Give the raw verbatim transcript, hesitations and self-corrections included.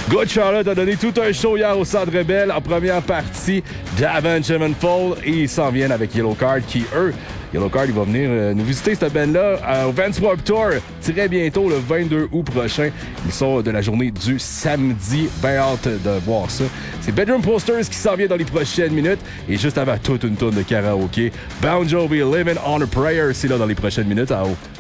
Good Charlotte a donné tout un show hier au Centre Bell en première partie d'Avenged Sevenfold et ils s'en viennent avec Yellowcard qui, eux, Yellowcard, il va venir euh, nous visiter cette band-là euh, au Vans Warped Tour très bientôt, le vingt-deux août prochain. Ils sont de la journée du samedi. Bien hâte de voir ça. C'est Bedroom Posters qui s'en vient dans les prochaines minutes. Et juste avant, toute une tonne de karaoké. Bon Jovi, Living on a Prayer, c'est là dans les prochaines minutes à haut.